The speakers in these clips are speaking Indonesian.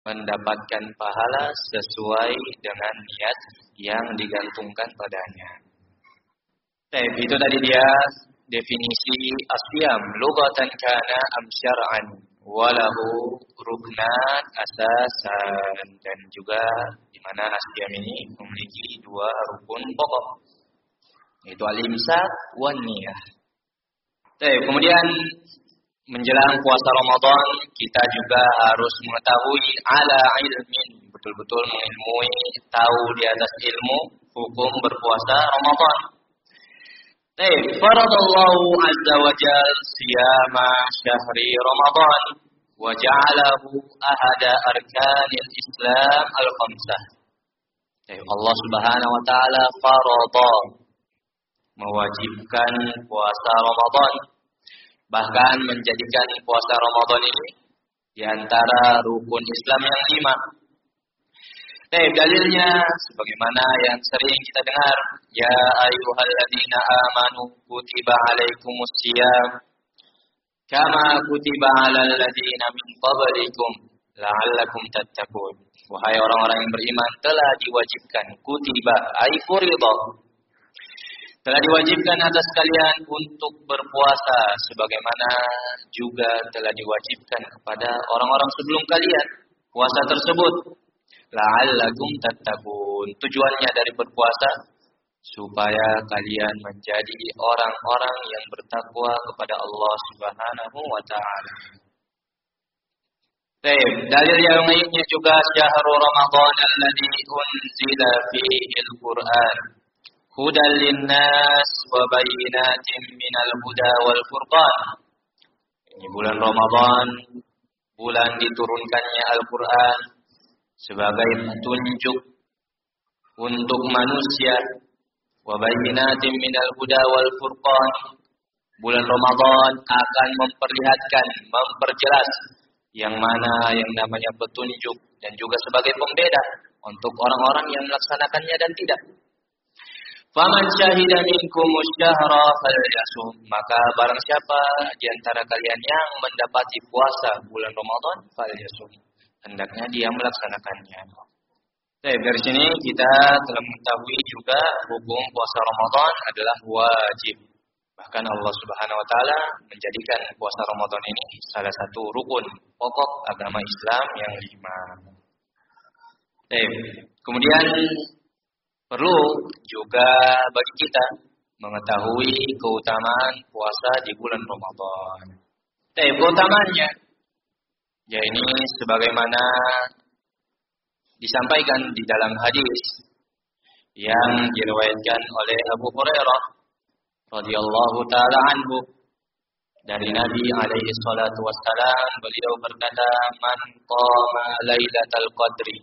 mendapatkan pahala sesuai dengan niat yang digantungkan padanya. Itu tadi dia definisi asyam lughatan kana am syar'an walahu ruknan asasan, dan juga di mana asyam ini memiliki dua rukun pokok, yaitu al-imsak wan niyah. Kemudian menjelang puasa Ramadan kita juga harus mengetahui ala ilmin, betul-betul mengilmui, tahu di atas ilmu hukum berpuasa Ramadan. Faradallahu azza wa jalla siyama syahri Ramadan wa ja'alahu ahada arkanil Islam al-khamsah. Allah Subhanahu wa taala farada, mewajibkan puasa Ramadan, bahkan menjadikan puasa Ramadan ini di antara rukun Islam yang 5. Dalilnya sebagaimana yang sering kita dengar, ya ayyuhalladzina amanu kutiba alaikumus syiyam kama kutiba alal ladzina min qablikum la'allakum tattaqun. Wahai orang-orang yang beriman, telah diwajibkan, kutiba ay furida, telah diwajibkan atas kalian untuk berpuasa sebagaimana juga telah diwajibkan kepada orang-orang sebelum kalian puasa tersebut. La'allakum tattaqun. Tujuannya dari berpuasa supaya kalian menjadi orang-orang yang bertakwa kepada Allah Subhanahu wa taala. Dalil yang lainnya juga syahrul Ramadan alladzi unzila fihi al-Qur'an hudan linnas wa bayyinatin minal huda wal furqan. Ini bulan Ramadan, bulan diturunkannya Al-Qur'an sebagai petunjuk untuk manusia, wa bayyinatin minal huda wal furqan. Bulan Ramadan akan memperlihatkan, memperjelas yang mana yang namanya petunjuk dan juga sebagai pembeda untuk orang-orang yang melaksanakannya dan tidak. Faman syahida minkumus syahra falyasum, maka barang siapa di antara kalian yang mendapati puasa bulan Ramadan, falyasum, hendaknya dia melaksanakannya. Dari sini kita telah mengetahui juga hukum puasa Ramadan adalah wajib. Bahkan Allah Subhanahu wa taala menjadikan puasa Ramadan ini salah satu rukun pokok agama Islam yang 5. Kemudian perlu juga bagi kita mengetahui keutamaan puasa di bulan Ramadan. Keutamaannya, ya ini sebagaimana disampaikan di dalam hadis yang diriwayatkan oleh Abu Hurairah radhiyallahu taala anhu dari Nabi alaihi salatu wassalam, beliau berkata, man qama lailatal qadri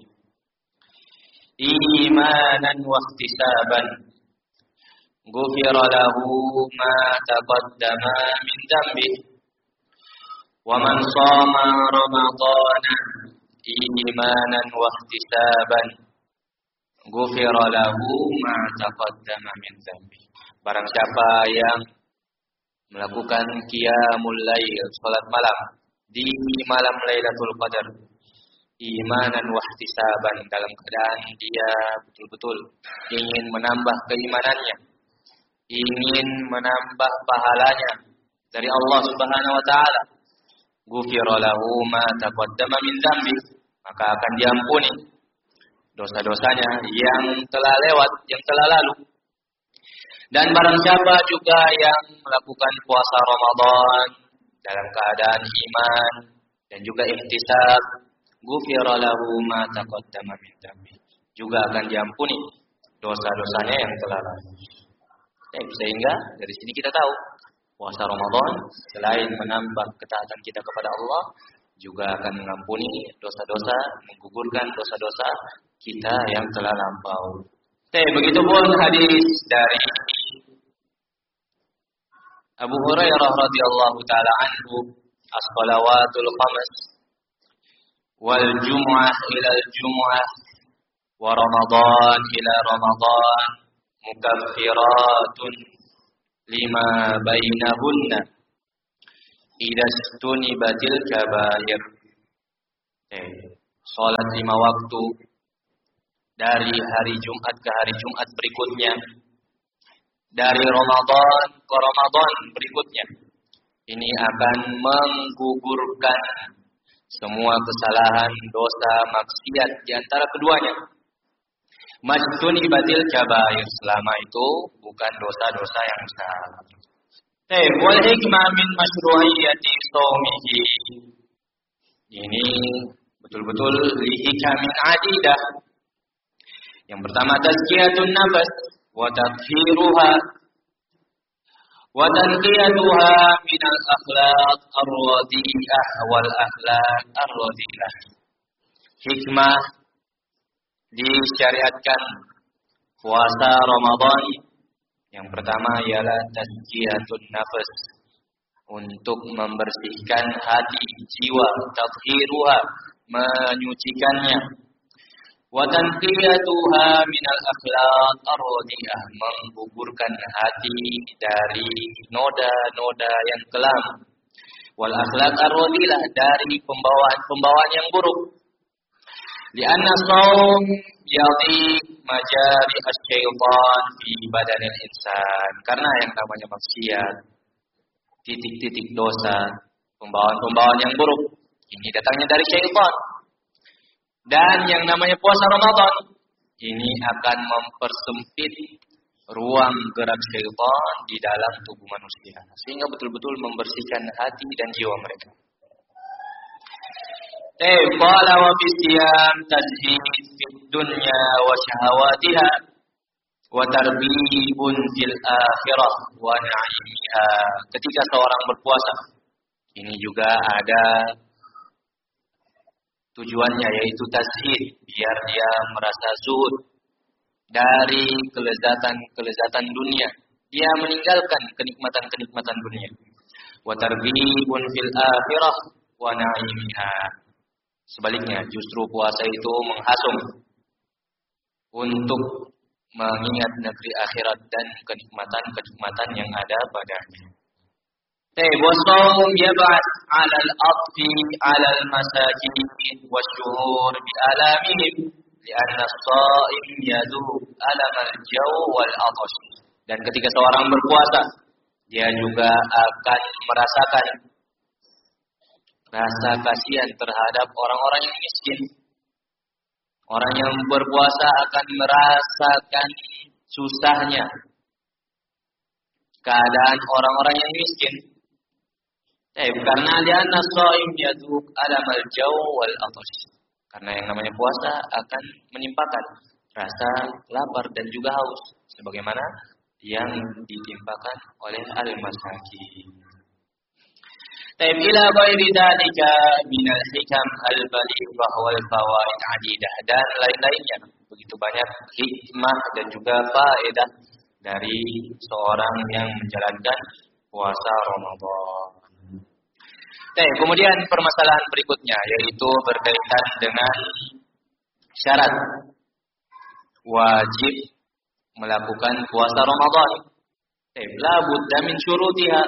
imanan wa ihtisaban ghufira lahu ma taqaddama min dhanbi wa man shama ramadana imanan wa ihtisaban ghufira lahu ma taqaddama min dhanbi. Barang siapa yang melakukan qiyamul lail, salat malam di malam Lailatul Qadar, imanan wa ihtisaban, dalam keadaan dia betul-betul ingin menambah keimanannya, ingin menambah pahalanya dari Allah Subhanahu wa taala, ghufira lahu ma taqaddama min dzambi, maka akan diampuni dosa-dosanya yang telah lewat, yang telah lalu. Dan barang siapa juga yang melakukan puasa Ramadan dalam keadaan iman dan juga ihtisab, ghufira lahu ma taqaddama min dzambi, juga akan diampuni dosa-dosanya yang telah lalu. Sehingga dari sini kita tahu puasa Ramadan selain menambah ketaatan kita kepada Allah, juga akan mengampuni dosa-dosa, menggugurkan dosa-dosa kita yang telah lampau. Begitupun hadis dari Abu Hurairah radhiyallahu taala anhu, as-shalawatul khams wal jumu'ah ila al-jumu'ah wa ramadan ila ramadan mukaffiratun lima bainahunna idza stunibatil kabair. sholat 5 waktu dari hari Jumat ke hari Jumat berikutnya, dari Ramadan ke Ramadan berikutnya, ini akan menggugurkan semua kesalahan, dosa, maksiat di antara keduanya. Majtunibatil kabair, selama itu bukan dosa-dosa yang besar. Wal hikmah min masyru'iyyati shaumihi. Ini betul-betul li hikamin adidah. Yang pertama tazkiyatun nafas wa tathiruha wa tanqiyatuha min al-akhlaq ar-radiyah wal akhlaq ar-radilah. Hikmah disyariatkan puasa Ramadan yang pertama ialah tazkiyatun nafas, untuk membersihkan hati, jiwa, tathiruha, menyucikannya. Wa tanqiyatuha minal akhlaq ar-radiyah, menggugurkan hati dari noda-noda yang kelam. Wal akhlaq ar-radilah, dari pembawaan yang buruk. Lianna shaum yadhi majari asy-syaitan fi badanil insan. Karena yang namanya maksiat, titik-titik dosa, pembawaan-pembawaan yang buruk, ini datangnya dari syaitan. Dan yang namanya puasa Ramadan ini akan mempersempit ruang gerak syaitan di dalam tubuh manusia, sehingga betul-betul membersihkan hati dan jiwa mereka. Qala wa fi siyam tazhid fid dunya wa syahawatiha wa tarbibun fil akhirah wa na'imiha. Ketika seorang berpuasa, ini juga ada tujuannya, yaitu tazhid, biar dia merasa zuhud dari kelezatan dunia. Dia meninggalkan kenikmatan dunia. Wa tarbibun fil akhirah wa na'imiha. Sebaliknya, justru puasa itu menghasung untuk mengingat negeri akhirat dan kenikmatan yang ada padanya. Wasawm yab'ath 'ala al-'atfi 'ala al-masakin wasyuhur bi alamihim li'anna as-sha'im yadhuq alam al-jaw wal 'atash. Dan ketika seorang berpuasa, dia juga akan merasakan rasa kasihan terhadap orang-orang yang miskin. Orang yang berpuasa akan merasakan susahnya keadaan orang-orang yang miskin. Karena li'anna shaim yadhuq alamal jaw wal 'atash. Karena yang namanya puasa akan menimpakan rasa lapar dan juga haus, sebagaimana yang ditimpakan oleh al-masakin. Ila ghairi dzalika minal hikam al-balighah wal fawaid 'adidah, dan lain-lainnya, begitu banyak hikmah dan juga faedah dari seorang yang menjalankan puasa Ramadan. Kemudian permasalahan berikutnya, yaitu berkaitan dengan syarat wajib melakukan puasa Ramadan. La budda min syurutiha.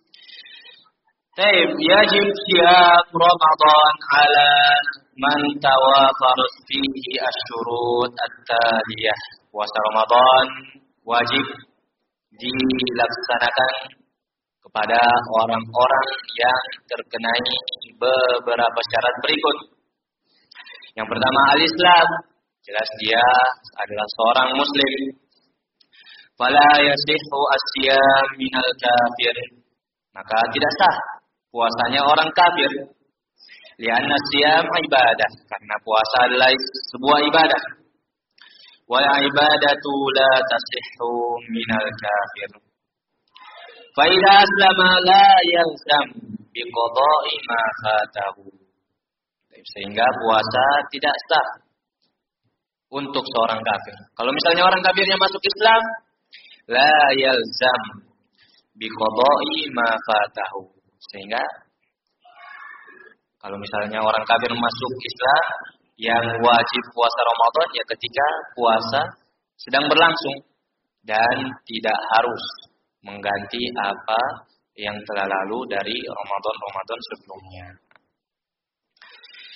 Yajib siyam Ramadan ala man tawafarat fihi asy-syurut at-taliyah. Puasa Ramadan wajib dilaksanakan kepada orang-orang yang terkenai beberapa syarat berikut. Yang pertama, al-Islam, jelas dia adalah seorang muslim. Fala yasihhu as-siyam minal kafir, maka tidak sah puasanya orang kafir. Lianna siyam ibadah, karena puasa adalah sebuah ibadah. Wal ibadatu la tasihhu minal kafir. Fa idza aslama la yalzam bi qada'i ma fatahu. Sehingga puasa tidak sah untuk seorang kafir. Kalau misalnya orang kafirnya masuk Islam, la yalzam bi qada'i ma fatahu. Sehingga kalau misalnya orang kafir masuk Islam, yang wajib puasa Ramadan ya ketika puasa sedang berlangsung dan tidak harus mengganti apa yang telah lalu dari Ramadan sebelumnya.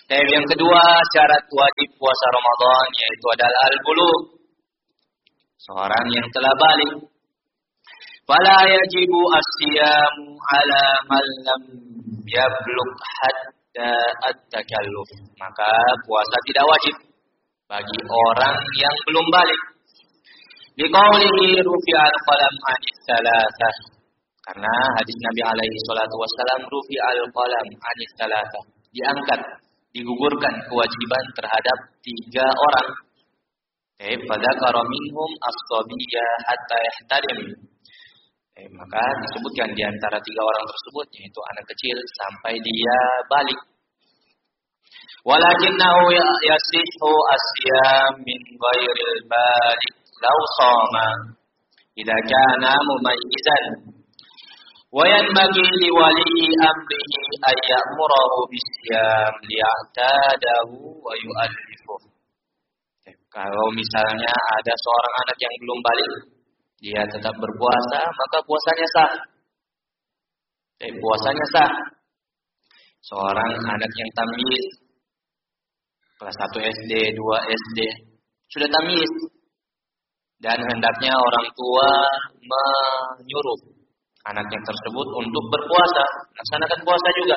Dan yang kedua syarat wajib puasa Ramadan yaitu adalah al-bulugh. Seorang yang telah balik. Fala yajibu as-siyamu ala man lam yablugh hatta at-takalluf. Maka puasa tidak wajib bagi orang yang belum balik. Liqaulihi rufi'al qalam 'anis salasah. Karena hadis Nabi alaihi salatu wasallam rufi'al qalam 'anis salasah. Diangkat, digugurkan kewajiban terhadap 3 orang. Fadzakara minhum as-sabiyya hatta yahtalim. Maka disebutkan di antara 3 orang tersebut yaitu anak kecil sampai dia balik. Walakinnahu yasihhu as-siyam min ghairil balik law shama idza kana mumayyizan wa yanbaghi li wali amrihi ay ya'murahu bis-siyam liya'tadahu wa yu'allifuhu. Kalau misalnya ada seorang anak yang belum balik, dia tetap berpuasa, maka puasanya sah. Puasanya sah. Seorang anak yang tamyiz, kelas 1 SD, 2 SD, sudah tamyiz. Dan hendaknya orang tua menyuruh anaknya tersebut untuk berpuasa, melaksanakan puasa juga.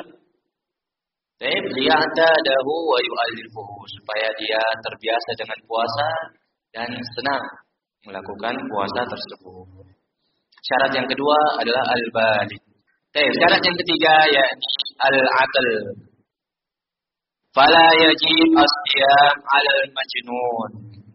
Liya'tadahu wa yu'allifuhu, supaya dia terbiasa dengan puasa dan senang melakukan puasa tersebut. Syarat yang kedua adalah al-balik. Syarat yang ketiga yakni al-aql. Fala yajib as-siyam 'ala al-majnun.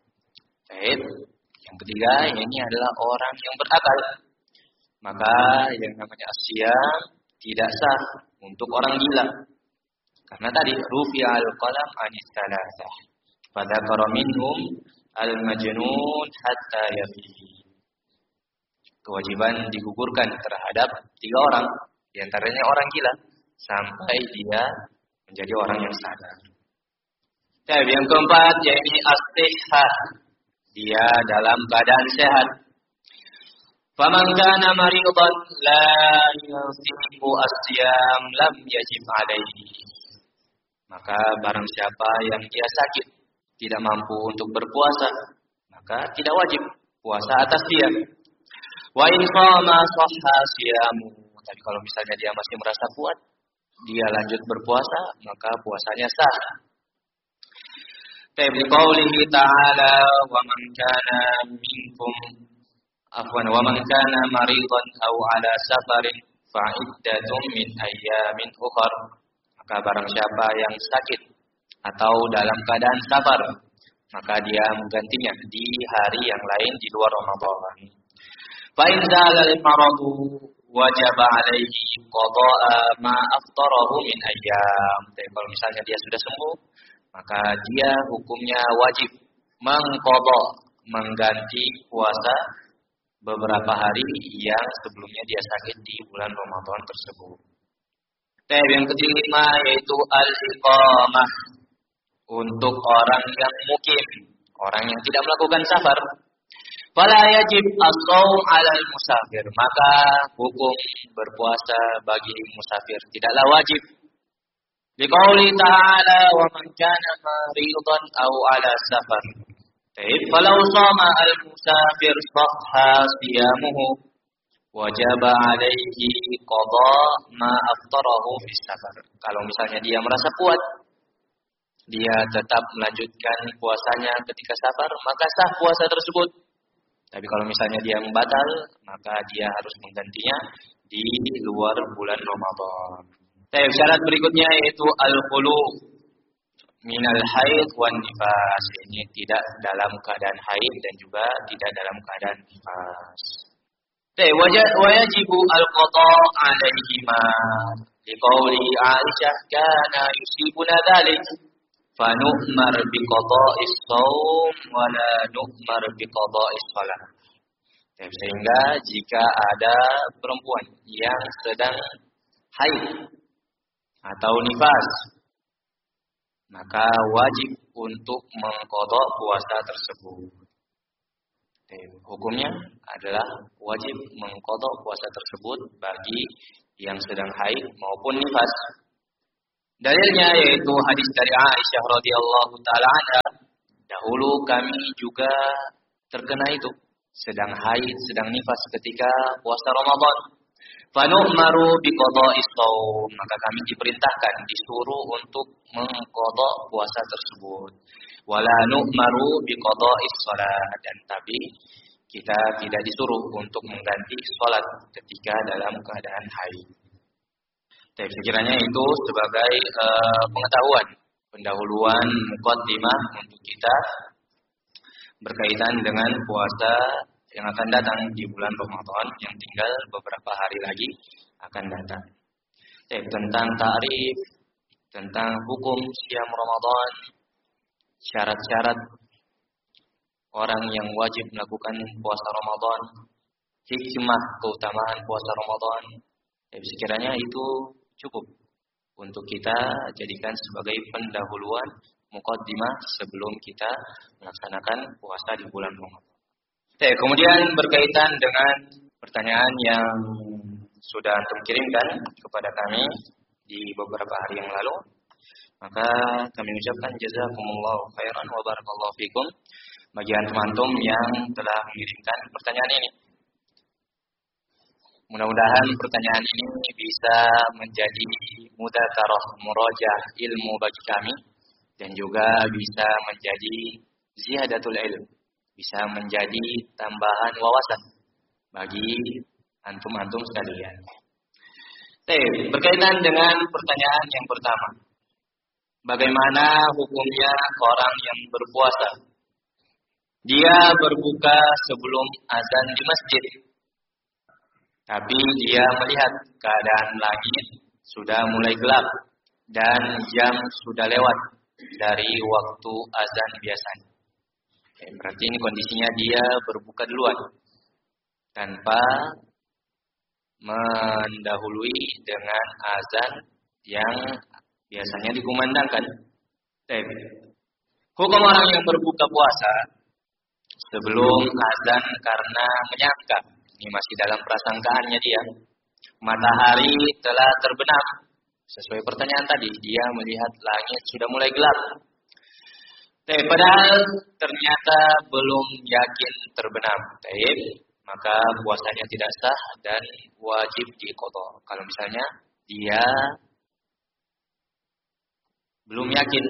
Yang ketiga ini adalah orang yang berakal. Maka yang namanya as-siyam tidak sah untuk orang gila. Karena tadi rufi'al qalam 'anis salasah. Fadzakara minhum al-majnun hatta yafi. Kewajiban digugurkan terhadap 3 orang, di antaranya orang gila, sampai dia menjadi orang yang sadar. Yang keempat yaitu as-sihhah. Dia dalam keadaan sehat. Faman kana maridan la yasihu as-siyam lam yajib alaihi. Maka barang siapa yang dia sakit, tidak mampu untuk berpuasa, maka tidak wajib puasa atas dia. Wa in shama shahha siyamu. Tapi kalau misalnya dia masih merasa kuat, dia lanjut berpuasa, maka puasanya sah. Bi qaulihi ta'ala wa man kana minkum wa man kana maridan aw ala safarin fa iddatun min ayyamin ukhra. Maka barang siapa yang sakit atau dalam keadaan safar, maka dia menggantinya di hari yang lain di luar Ramadan. Fa in zalal maradu wajaba alaihi qada'a ma aftarahu min ayyam. Kalau misalnya dia sudah sembuh, maka dia hukumnya wajib mengganti puasa beberapa hari yang sebelumnya dia sakit di bulan Ramadan tersebut. Yang kelima yaitu al-iqamah. Untuk orang yang mukim, orang yang tidak melakukan safar. Fala yajib as-shaum 'alal musafir. Maka hukum berpuasa bagi musafir tidaklah wajib. Liqauli ta'ala wa man kana maridan aw 'ala safar. Falau shama al-musafir sahha siyamuhu. Wajaba alaihi qada ma aftarahu fi safar. Kalau misalnya dia merasa kuat, dia tetap melanjutkan puasanya ketika safar, maka sah puasa tersebut. Tapi kalau misalnya dia membatal, maka dia harus menggantinya di luar bulan Ramadan. Syarat berikutnya yaitu al-khulu minal haid wan nifas. Ini tidak dalam keadaan haid dan juga tidak dalam keadaan nifas. Wajibu al-qada' alaihima. Liqauli Aisyah kana yusibuna dzalik. Fa nu'mar bi qada'is shaum wa la nu'mar bi qada'is shalah. Sehingga jika ada perempuan yang sedang haid atau nifas, maka wajib untuk mengqada' puasa tersebut. Hukumnya adalah wajib mengqada' puasa tersebut bagi yang sedang haid maupun nifas. Dalilnya yaitu hadis dari Aisyah radhiyallahu taala anha, dahulu kami juga terkena itu, sedang haid, sedang nifas ketika puasa Ramadan. Fanu'maru biqada'is shaum, maka kami diperintahkan, disuruh untuk mengqadha puasa tersebut. Wala nu'maru biqada'is shalat, dan tapi kita tidak disuruh untuk mengganti salat ketika dalam keadaan haid. Tapi sekiranya itu sebagai pengetahuan, pendahuluan muqaddimah untuk kita berkaitan dengan puasa yang akan datang di bulan Ramadan yang tinggal beberapa hari lagi akan datang. Tentang ta'rif, tentang hukum siam Ramadan, syarat-syarat orang yang wajib melakukan puasa Ramadan, hikmah keutamaan puasa Ramadan. Sekiranya itu cukup untuk kita jadikan sebagai pendahuluan muqaddimah sebelum kita melaksanakan puasa di bulan Ramadan. Kemudian berkaitan dengan pertanyaan yang sudah antum kirimkan kepada kami di beberapa hari yang lalu, maka kami ucapkan jazakumullahu khairan wa barakallahu fikum bagi antum-antum yang telah mengirimkan pertanyaan ini. Mudah-mudahan pertanyaan ini bisa menjadi mudzakarah murajaah ilmu bagi kami dan juga bisa menjadi ziyadatul ilm, bisa menjadi tambahan wawasan bagi antum-antum sekalian. Berkaitan dengan pertanyaan yang pertama, bagaimana hukumnya orang yang berpuasa? Dia berbuka sebelum azan di masjid, tapi dia melihat keadaan langit sudah mulai gelap dan jam sudah lewat dari waktu azan biasanya. Berarti ini kondisinya dia berbuka duluan tanpa mendahului dengan azan yang biasanya dikumandangkan. Hukum orang yang berbuka puasa sebelum azan karena menyangka, ini masih dalam prasangkaannya dia, matahari telah terbenam. Sesuai pertanyaan tadi, dia melihat langit sudah mulai gelap. Padahal ternyata belum yakin terbenam. Maka puasanya tidak sah dan wajib diqadha. Kalau misalnya dia belum yakin,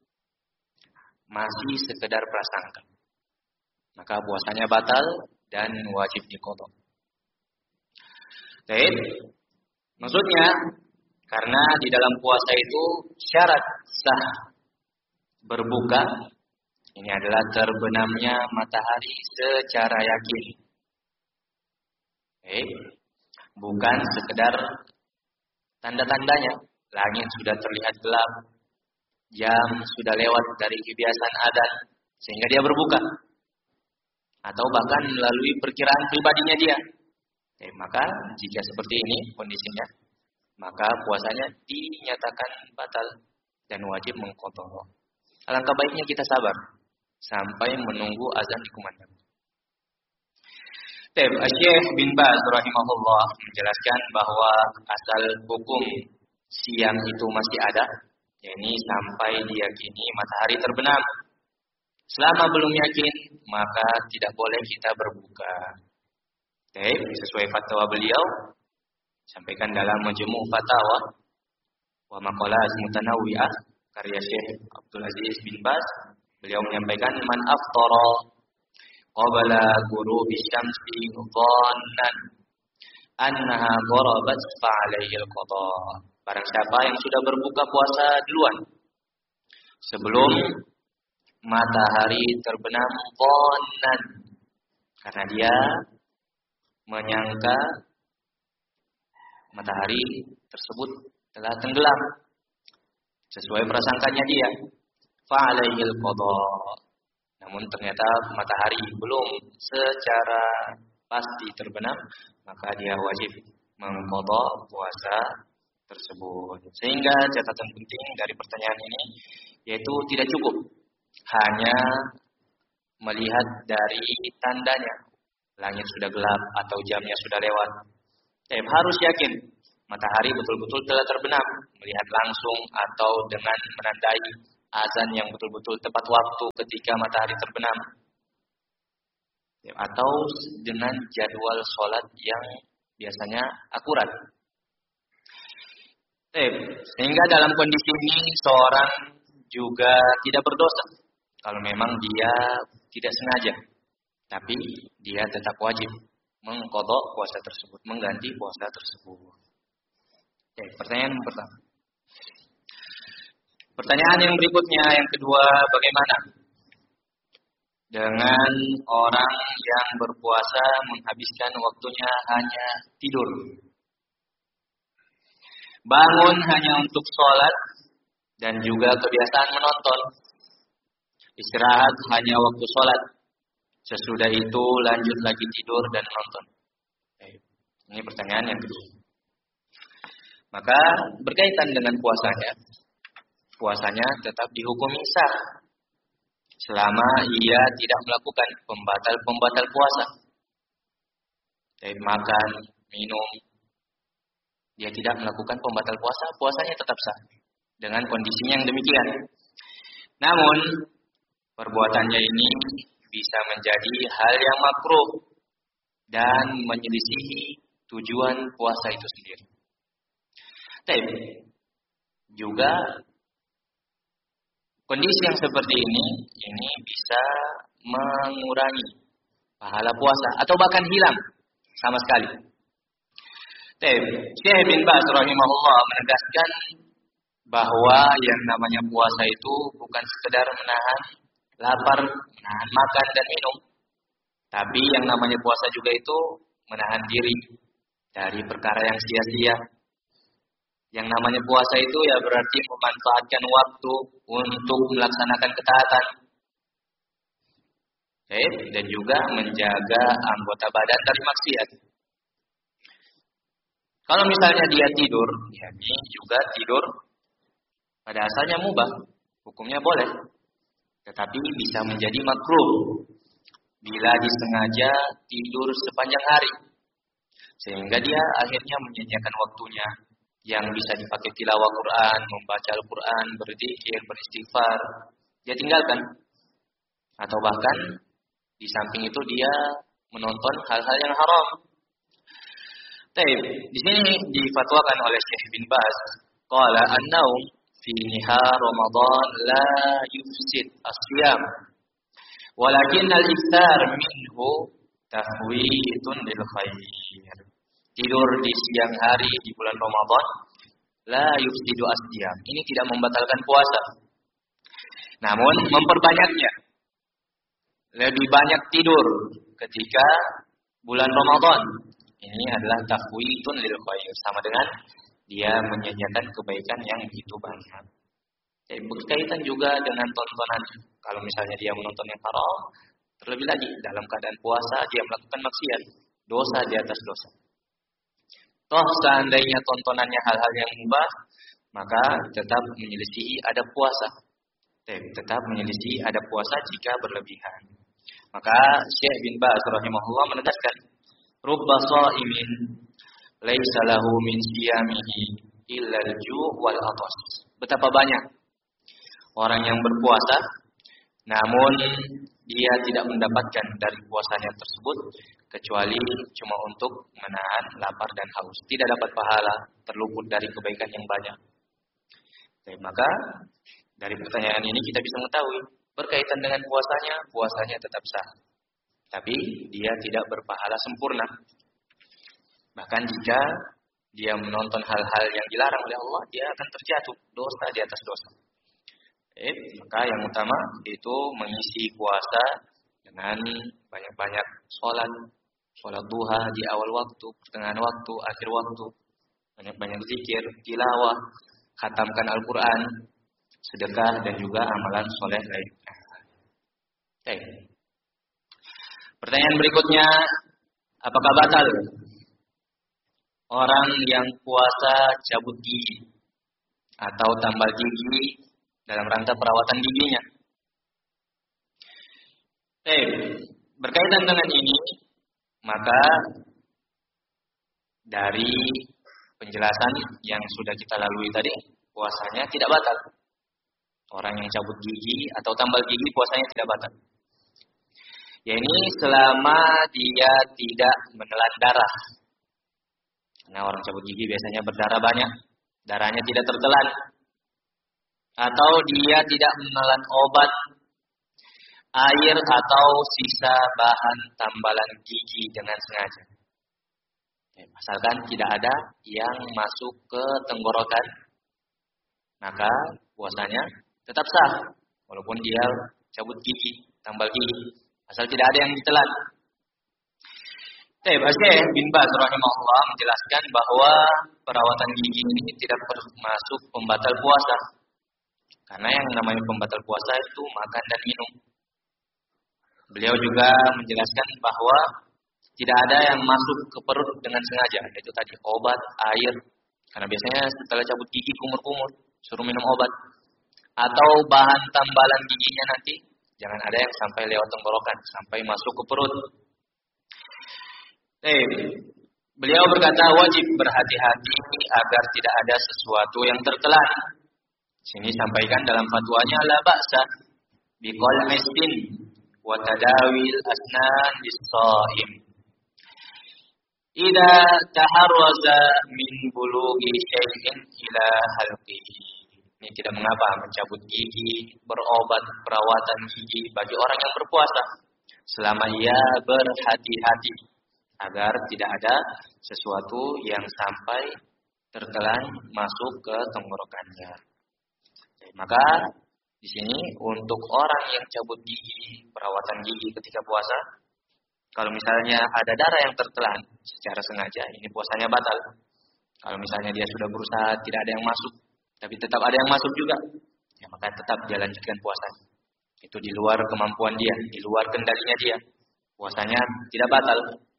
masih sekedar prasangka, maka puasanya batal dan wajib diqadha. Maksudnya karena di dalam puasa itu syarat sah berbuka ini adalah terbenamnya matahari secara yakin. Bukan sekedar tanda-tandanya, langit sudah terlihat gelap, jam sudah lewat dari kebiasaan adzan sehingga dia berbuka, atau bahkan melalui perkiraan pribadinya dia. Maka jika seperti ini kondisinya, maka puasanya dinyatakan batal dan wajib mengqadha. Alangkah baiknya kita sabar sampai menunggu azan dikumandangkan. Syekh bin Baz rahimahullah menjelaskan bahwa asal hukum siang itu masih ada, yakni sampai diyakini matahari terbenam. Selama belum yakin, maka tidak boleh kita berbuka. Sesuai fatwa beliau, sampaikan dalam Majmu' Fatawa wa Maqalat Mutanawwi'ah karya Syekh Abdul Aziz bin Baz, beliau menyampaikan man aftara qabla ghurubi syamsi dhannan annaha gharabat fa alaihi al-qadha. Barang siapa yang sudah berbuka puasa duluan sebelum matahari terbenam dhannan, karena dia menyangka matahari tersebut telah tenggelam sesuai prasangkanya dia, fa alaihi al-qadha. Namun ternyata matahari belum secara pasti terbenam, maka dia wajib mengqadha puasa tersebut. Sehingga catatan penting dari pertanyaan ini yaitu tidak cukup hanya melihat dari tandanya, langit sudah gelap atau jamnya sudah lewat. Harus yakin matahari betul-betul telah terbenam, melihat langsung atau dengan menandai azan yang betul-betul tepat waktu ketika matahari terbenam, atau dengan jadwal sholat yang biasanya akurat. Sehingga dalam kondisi ini seorang juga tidak berdosa kalau memang dia tidak sengaja, tapi dia tetap wajib mengqadha puasa tersebut, mengganti puasa tersebut. Pertanyaan pertama. Pertanyaan yang berikutnya, yang kedua, bagaimana dengan orang yang berpuasa menghabiskan waktunya hanya tidur? Bangun hanya untuk sholat dan juga kebiasaan menonton. Istirahat hanya waktu sholat. Sesudah itu lanjut lagi tidur dan menonton. Ini pertanyaan yang kedua. Maka berkaitan dengan puasanya. Puasanya tetap dihukumi sah selama ia tidak melakukan pembatal-pembatal puasa. Dari makan, minum, dia tidak melakukan pembatal puasa, puasanya tetap sah dengan kondisinya yang demikian. Namun perbuatannya ini bisa menjadi hal yang makruh dan menyelisihi tujuan puasa itu sendiri. Tapi juga kondisi yang seperti ini bisa mengurangi pahala puasa atau bahkan hilang sama sekali. Syekh bin Baz rahimahullah menegaskan bahwa yang namanya puasa itu bukan sekedar menahan lapar, menahan makan dan minum, tapi yang namanya puasa juga itu menahan diri dari perkara yang sia-sia. Yang namanya puasa itu ya berarti memanfaatkan waktu untuk melaksanakan ketaatan. Dan juga menjaga anggota badan dari maksiat. Kalau misalnya dia tidur, ya ini juga tidur pada asalnya mubah, hukumnya boleh. Tetapi bisa menjadi makruh bila disengaja tidur sepanjang hari. Sehingga dia akhirnya menyia-nyiakan waktunya yang bisa dipakai tilawah Quran, membaca Al-Quran, berzikir, beristighfar, dia tinggalkan. Atau bahkan di samping itu dia menonton hal-hal yang haram. Di sini difatwakan oleh Syekh bin Baz, qala an-naum fi nihar Ramadan la yufsid as-siyam, walakin al-iftar minhu tafwitun lil khair. Tidur di siang hari di bulan Ramadan la yufsidu as-siyam. Ini tidak membatalkan puasa. Namun memperbanyaknya. Lebih banyak tidur ketika bulan Ramadan. Ini adalah tafwitun lil khair, sama dengan dia menyia-nyiakan kebaikan yang begitu banyak. Jadi berkaitan juga dengan tontonan. Kalau misalnya dia menonton yang haram, terlebih lagi dalam keadaan puasa dia melakukan maksiat, dosa di atas dosa. Toh seandainya tontonannya hal-hal yang mubah, maka tetap menyelisihi adab puasa. Tetap menyelisihi adab puasa jika berlebihan. Maka Syekh bin Baz rahimahullah menegaskan, rubba sha'imin laisa lahu min siyamihi illa al-ju' wal 'atas. Betapa banyak orang yang berpuasa namun dia tidak mendapatkan dari puasanya tersebut kecuali cuma untuk menahan lapar dan haus. Tidak dapat pahala, terluput dari kebaikan yang banyak. Maka dari pertanyaan ini kita bisa mengetahui berkaitan dengan puasanya tetap sah. Tapi dia tidak berpahala sempurna. Bahkan jika dia menonton hal-hal yang dilarang oleh Allah, dia akan terjatuh dosa di atas dosa. Maka yang utama itu mengisi puasa dengan banyak-banyak sholat duha di awal waktu, pertengahan waktu, akhir waktu, banyak-banyak zikir, tilawah, khatamkan Al-Quran, sedekah dan juga amalan soleh lainnya. Pertanyaan berikutnya, apakah batal orang yang puasa cabut gigi atau tambal gigi dalam rangka perawatan giginya? Berkaitan dengan ini, maka dari penjelasan yang sudah kita lalui tadi, puasanya tidak batal. Orang yang cabut gigi atau tambal gigi puasanya tidak batal. Ya ini selama dia tidak menelan darah. Karena orang cabut gigi biasanya berdarah banyak, darahnya tidak tertelan. Atau dia tidak menelan obat, air atau sisa bahan tambalan gigi dengan sengaja. Asalkan tidak ada yang masuk ke tenggorokan, maka puasanya tetap sah. Walaupun dia cabut gigi, tambal gigi, asal tidak ada yang ditelan. Syekh bin Baz rahimahullah menjelaskan bahwa perawatan gigi ini tidak termasuk pembatal puasa. Karena yang namanya pembatal puasa itu makan dan minum. Beliau juga menjelaskan bahwa tidak ada yang masuk ke perut dengan sengaja. Itu tadi obat, air. Karena biasanya setelah cabut gigi kumur-kumur, suruh minum obat. Atau bahan tambalan giginya nanti, jangan ada yang sampai lewat tenggorokan, sampai masuk ke perut. Beliau berkata wajib berhati-hati agar tidak ada sesuatu yang tertelan. Sini sampaikan dalam fatwanya la ba'sa biqal istin wa tadawil asnan lis-shaim. Idza taharraza min bulughi syai'in ila halqihi. Ini tidak mengapa mencabut gigi, berobat perawatan gigi bagi orang yang berpuasa selama ia berhati-hati agar tidak ada sesuatu yang sampai tertelan masuk ke tenggorokannya. Maka di sini untuk orang yang cabut gigi, perawatan gigi ketika puasa, kalau misalnya ada darah yang tertelan secara sengaja, ini puasanya batal. Kalau misalnya dia sudah berusaha tidak ada yang masuk, tapi tetap ada yang masuk juga, ya maka tetap dia lanjutkan puasanya. Itu di luar kemampuan dia, di luar kendalinya dia. Puasanya tidak batal.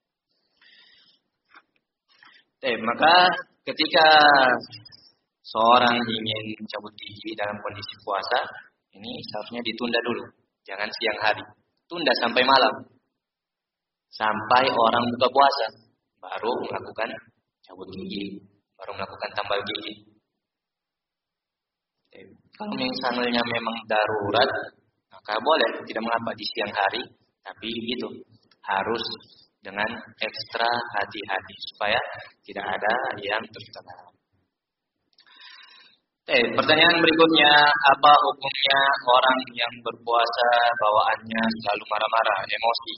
Maka ketika seorang ingin cabut gigi dalam kondisi puasa, ini seharusnya ditunda dulu. Jangan siang hari. Tunda sampai malam. Sampai orang buka puasa. Baru melakukan cabut gigi. Baru melakukan tambal gigi. Kalau misalnya memang darurat, maka boleh. Tidak mengapa di siang hari. Tapi itu harus dengan ekstra hati-hati. Supaya tidak ada yang tertelan. Pertanyaan berikutnya, apa hukumnya orang yang berpuasa bawaannya selalu marah-marah, emosi?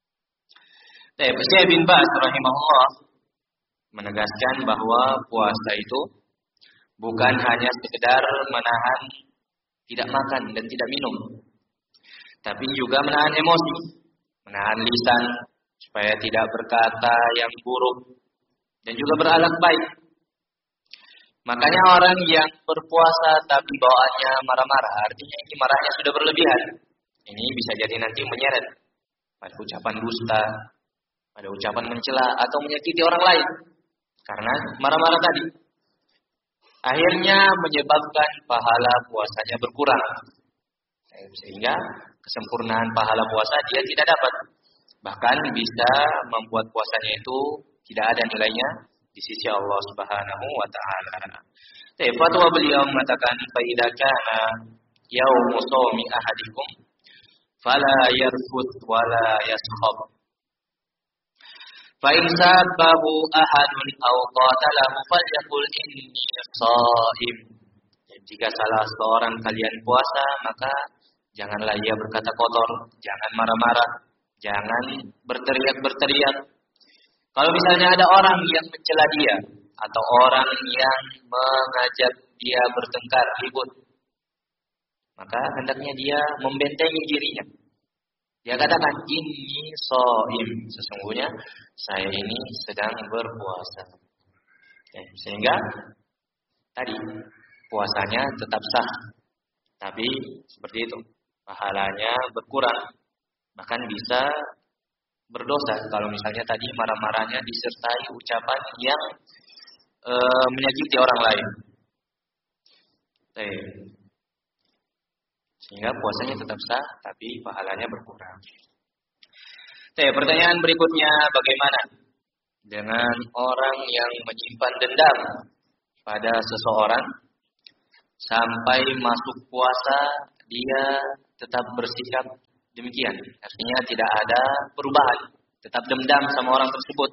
Syekh bin Baz rahimahullah menegaskan bahwa puasa itu bukan hanya sekedar menahan tidak makan dan tidak minum, tapi juga menahan emosi, menahan lisan supaya tidak berkata yang buruk dan juga berakhlak baik. Makanya orang yang berpuasa tapi bawaannya marah-marah, artinya ini marahnya sudah berlebihan. Ini bisa jadi nanti menyeret pada ucapan dusta, pada ucapan mencela atau menyakiti orang lain. Karena marah-marah tadi. Akhirnya menyebabkan pahala puasanya berkurang. Sehingga kesempurnaan pahala puasa dia tidak dapat. Bahkan bisa membuat puasanya itu tidak ada nilainya di sisi Allah Subhanahu wa taala. Fatwa beliau mengatakan fa idza kana yaumu shaumi ahadikum fala yarfut wala yaskhab. Fa in sabahu ahadun aw qatalahu falyaqul inni shaim. Jika salah seorang kalian puasa, maka janganlah ia berkata kotor, jangan marah-marah, jangan berteriak-berteriak. Kalau misalnya ada orang yang mencela dia atau orang yang mengajak dia bertengkar, ribut, maka hendaknya dia membentengi dirinya. Dia katakan, inni shaim, sesungguhnya saya ini sedang berpuasa. Sehingga tadi puasanya tetap sah, tapi seperti itu pahalanya berkurang, bahkan bisa berdosa kalau misalnya tadi marah-marahnya disertai ucapan yang menyakiti orang lain. Sehingga puasanya tetap sah, tapi pahalanya berkurang. Pertanyaan berikutnya, bagaimana dengan orang yang menyimpan dendam pada seseorang sampai masuk puasa dia tetap bersikap demikian. Artinya tidak ada perubahan, tetap dendam sama orang tersebut.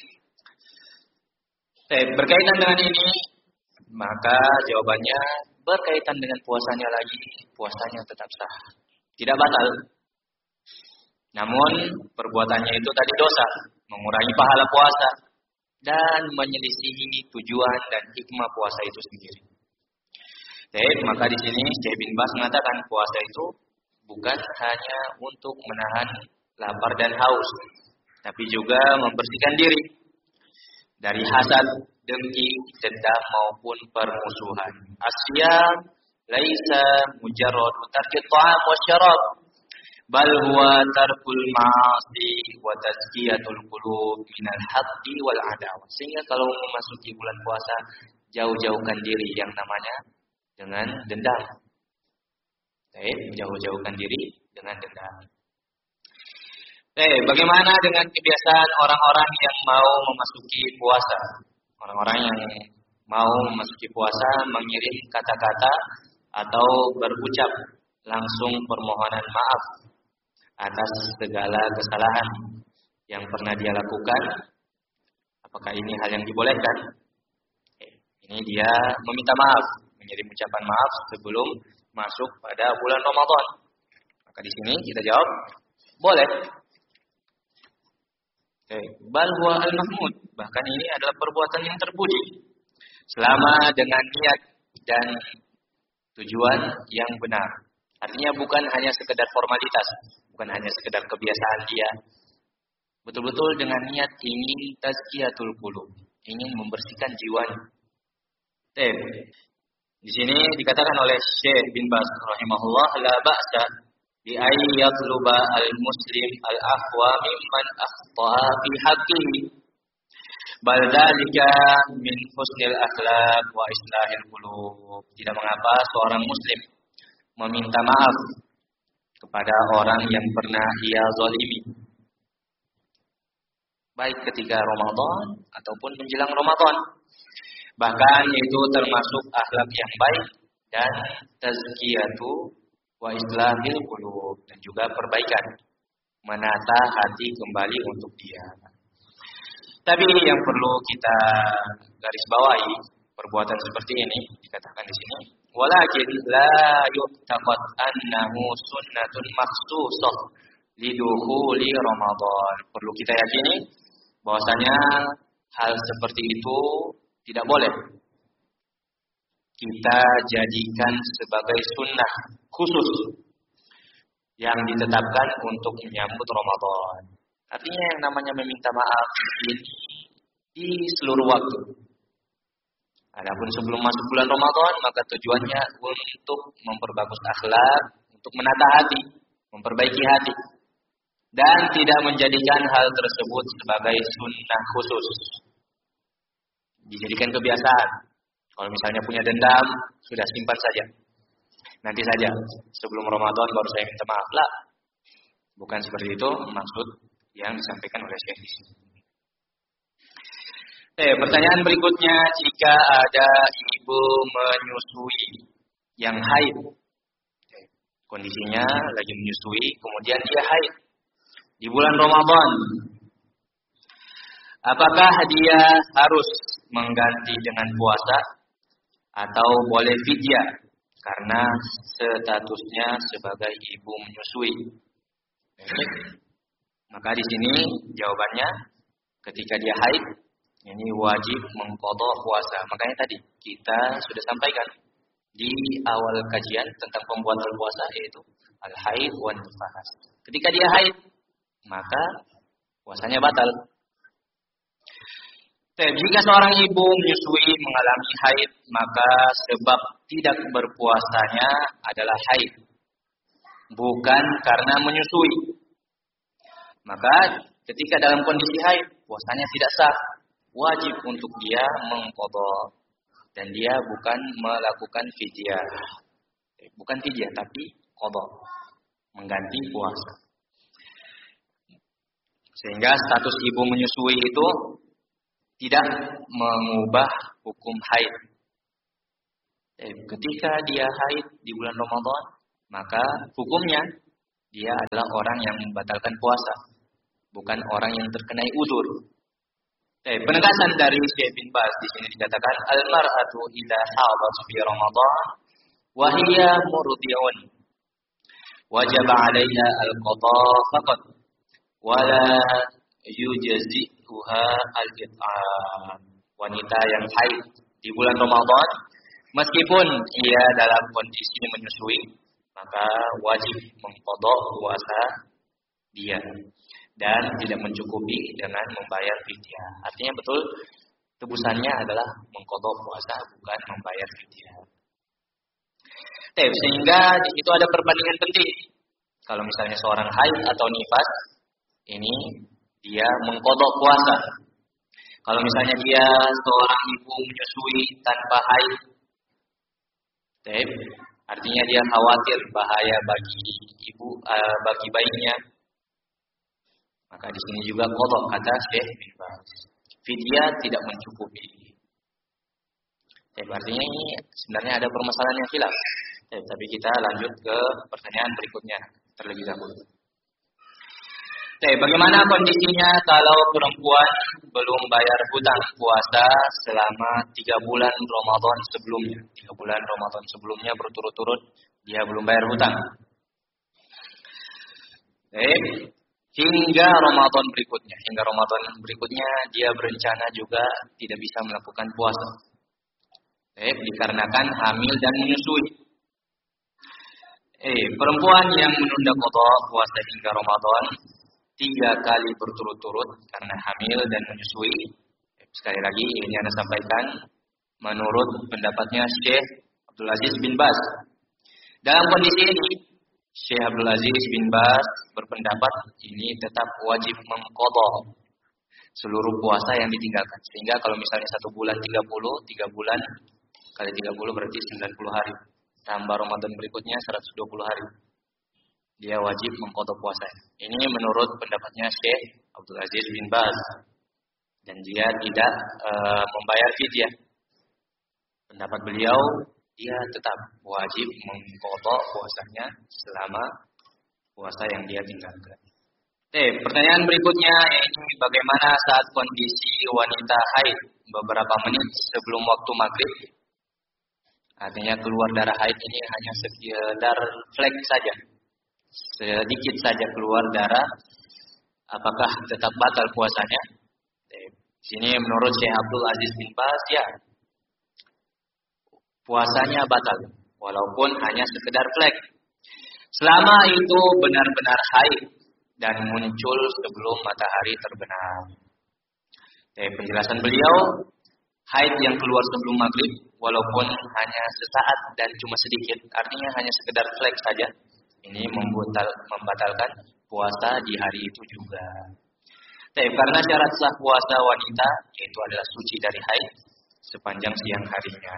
Berkaitan dengan ini, maka jawabannya berkaitan dengan puasanya lagi, puasanya tetap sah, tidak batal. Namun perbuatannya itu tadi dosa, mengurangi pahala puasa dan menyelisihi tujuan dan hikmah puasa itu sendiri. Maka di sini Syekh bin Baz mengatakan puasa itu bukan hanya untuk menahan lapar dan haus, tapi juga membersihkan diri dari hasad, dengki, dendam maupun permusuhan. Asyam laisa mujarrad tarki ta'am wa syarab, bal huwa tarkul ma'asi wa tazkiyatul qulub minal haqqi wal adawah. Sehingga kalau memasuki bulan puasa, jauh-jauhkan diri yang namanya dengan dendam. Jauh-jauhkan diri dengan dendam. Bagaimana dengan kebiasaan orang-orang yang mau memasuki puasa? Orang-orang yang mau memasuki puasa mengirim kata-kata atau berucap langsung permohonan maaf atas segala kesalahan yang pernah dia lakukan. Apakah ini hal yang dibolehkan? Ini dia meminta maaf, mengirim ucapan maaf sebelum masuk pada bulan Ramadan. Maka di sini kita jawab, boleh. Bal huwa al-mahmud, bahkan ini adalah perbuatan yang terpuji selama dengan niat dan tujuan yang benar. Artinya bukan hanya sekedar formalitas, bukan hanya sekedar kebiasaan dia. Betul-betul dengan niat ingin tazkiyatul qulub, ingin membersihkan jiwanya. Di sini dikatakan oleh Syekh bin Baz rahimahullah, la ba'sa bi ay yatluba al-muslim al-afwa mimman akhta'a fi haqqihi, bal dzalika min husnil akhlaq wa islahil qulub. Tidak mengapa seorang muslim meminta maaf kepada orang yang pernah ia zalimi, baik ketika Ramadan ataupun menjelang Ramadan. Bahkan itu termasuk akhlak yang baik dan tazkiyatu wa islahil qulub, dan juga perbaikan, menata hati kembali untuk dia. Tapi yang perlu kita garis bawahi, perbuatan seperti ini dikatakan di sini, walakin la yu'taqad annahu sunnatun makhsusah lidukhuli Ramadan. Perlu kita yakini bahwasanya hal seperti itu tidak boleh kita jadikan sebagai sunnah khusus yang ditetapkan untuk menyambut Ramadan. Artinya yang namanya meminta maaf ini di seluruh waktu. Adapun sebelum masuk bulan Ramadan, maka tujuannya untuk memperbagus akhlak, untuk menata hati, memperbaiki hati, dan tidak menjadikan hal tersebut sebagai sunnah khusus. Dijadikan kebiasaan. Kalau misalnya punya dendam, sudah simpan saja. Nanti saja, sebelum Ramadan baru saya minta maaf. Lah, bukan seperti itu maksud yang disampaikan oleh Syekh di sini. Pertanyaan berikutnya, jika ada ibu menyusui yang haid, kondisinya lagi menyusui, kemudian dia haid di bulan Ramadan, apakah dia harus mengganti dengan puasa atau boleh fidyah karena statusnya sebagai ibu menyusui? Maka di sini jawabannya, ketika dia haid, ini wajib mengqadha puasa. Makanya tadi kita sudah sampaikan di awal kajian tentang pembuatan puasa, yaitu al-haid wan nifas. Ketika dia haid, maka puasanya batal. Jika seorang ibu menyusui mengalami haid, maka sebab tidak berpuasanya adalah haid, bukan karena menyusui. Maka ketika dalam kondisi haid, puasanya tidak sah, wajib untuk dia mengqadha, dan dia bukan melakukan fidyah. Bukan fidyah tapi qadha, mengganti puasa. Sehingga status ibu menyusui itu tidak mengubah hukum haid. Ketika dia haid di bulan Ramadan, maka hukumnya dia adalah orang yang membatalkan puasa, bukan orang yang terkena udzur. Penegasan dari Syekh bin Baz di sini dikatakan al-mar'atu idza hadat fi Ramadan wa hiya murdi'un wajib 'alaiha al-qada faqat wa la yujzi'uha al-it'am. Wanita yang haid di bulan Ramadan meskipun ia dalam kondisi menyusui, maka wajib mengqadha puasa dia dan tidak mencukupi dengan membayar fidyah. Artinya betul tebusannya adalah mengqadha puasa, bukan membayar fidyah. Sehingga di situ ada perbandingan penting. Kalau misalnya seorang haid atau nifas, ini dia mengqadha puasa. Kalau misalnya dia seorang ibu menyusui tanpa haid, artinya dia khawatir bahaya bagi ibu, bagi bayinya, maka di sini juga qadha kata Syekh bin Baz. Fidyah tidak mencukupi. Artinya ini sebenarnya ada permasalahan yang khilaf. Tapi kita lanjut ke pertanyaan berikutnya terlebih dahulu. Bagaimana kondisinya kalau perempuan belum bayar hutang puasa selama 3 bulan Ramadan sebelumnya? 3 bulan Ramadan sebelumnya berturut-turut dia belum bayar hutang. Hingga Ramadan berikutnya dia berencana juga tidak bisa melakukan puasa. Dikarenakan hamil dan menyusui. Perempuan yang menunda qadha puasa hingga Ramadan 3 kali berturut-turut karena hamil dan menyusui. Sekali lagi ini Anda sampaikan menurut pendapatnya Syekh Abdul Aziz bin Baz. Dalam kondisi ini Syekh Abdul Aziz bin Baz berpendapat ini tetap wajib mengqadha seluruh puasa yang ditinggalkan. Sehingga kalau misalnya 1 bulan 30, 3 bulan kali 30 berarti 90 hari. Tambah Ramadan berikutnya 120 hari. Dia wajib mengqadha puasa. Ini menurut pendapatnya Syekh Abdul Aziz bin Baz. Dan dia tidak membayar fidyah. Pendapat beliau, dia tetap wajib mengqadha puasanya selama puasa yang dia tinggalkan. Pertanyaan berikutnya yaitu bagaimana saat kondisi wanita haid beberapa menit sebelum waktu maghrib? Artinya keluar darah haid ini hanya sekedar flek saja. Sedikit saja keluar darah, apakah tetap batal puasanya? Sini menurut Syekh Abdul Aziz bin Baz, ya, puasanya batal, walaupun hanya sekedar flek. Selama itu benar-benar haid dan muncul sebelum matahari terbenam. Penjelasan beliau, haid yang keluar sebelum maghrib, walaupun hanya sesaat dan cuma sedikit, artinya hanya sekedar flek saja. Ini membatalkan puasa di hari itu juga. Karena syarat sah puasa wanita yaitu adalah suci dari haid sepanjang siang harinya.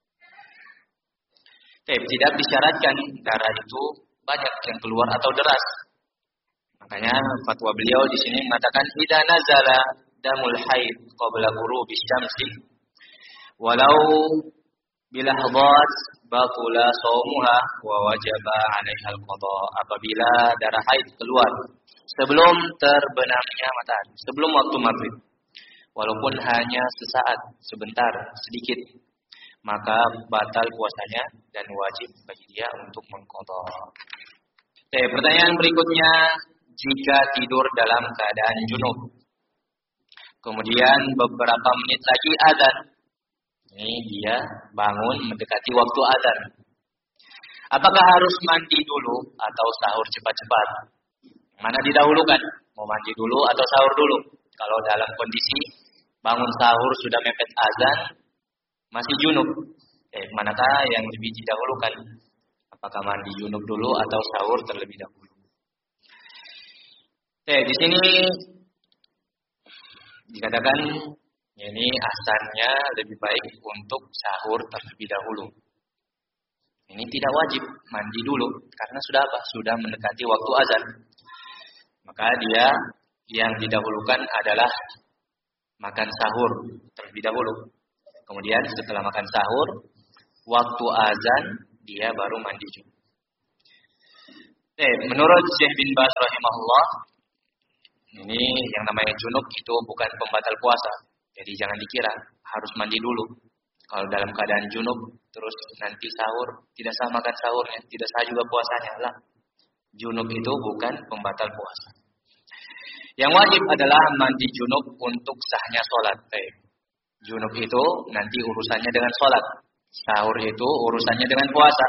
Tidak disyaratkan darah itu banyak yang keluar atau deras. Makanya fatwa beliau di sini mengatakan idza nazala damul haid qabla ghurubi syamsi walau bilahzat batula shaumuha wa wajaba 'alaiha al-qadha. Apabila darah haid keluar sebelum terbenamnya matahari, sebelum waktu maghrib, walaupun hanya sesaat, sebentar, sedikit, maka batal puasanya dan wajib bagi dia untuk mengqadha. Pertanyaan berikutnya, jika tidur dalam keadaan junub, kemudian beberapa menit lagi azan, ini dia bangun mendekati waktu azan. Apakah harus mandi dulu atau sahur cepat-cepat? Mana didahulukan? Mau mandi dulu atau sahur dulu? Kalau dalam kondisi bangun sahur sudah mepet azan, masih junub, manakah yang lebih didahulukan? Apakah mandi junub dulu atau sahur terlebih dahulu? Di sini dikatakan ini asalnya lebih baik untuk sahur terlebih dahulu. Ini tidak wajib mandi dulu karena sudah apa? Sudah mendekati waktu azan. Maka dia yang didahulukan adalah makan sahur terlebih dahulu. Kemudian setelah makan sahur, waktu azan dia baru mandi junub. Menurut Syekh bin Baz rahimahullah, ini yang namanya junub itu bukan pembatal puasa. Jadi jangan dikira harus mandi dulu. Kalau dalam keadaan junub terus nanti sahur, tidak sah makan sahurnya, tidak sah juga puasanya. Lah, junub itu bukan pembatal puasa. Yang wajib adalah mandi junub untuk sahnya sholat. Junub itu nanti urusannya dengan sholat. Sahur itu urusannya dengan puasa.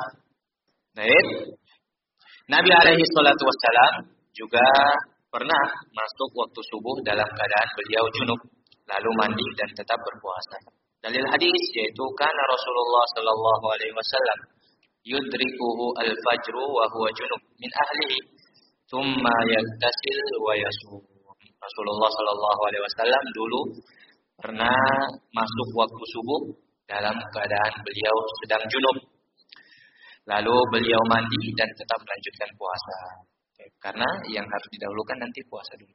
Nabi alaihi salatu wassalam juga pernah masuk waktu subuh dalam keadaan beliau junub, lalu mandi dan tetap berpuasa. Dalil hadis yaitu kana Rasulullah sallallahu alaihi wasallam yudrikuhu al-fajru wa huwa junub min ahlihi thumma yaghtasil wa yasum. Rasulullah sallallahu alaihi wasallam dulu pernah masuk waktu subuh dalam keadaan beliau sedang junub. Lalu beliau mandi dan tetap melanjutkan puasa. Karena yang harus didahulukan nanti puasa dulu.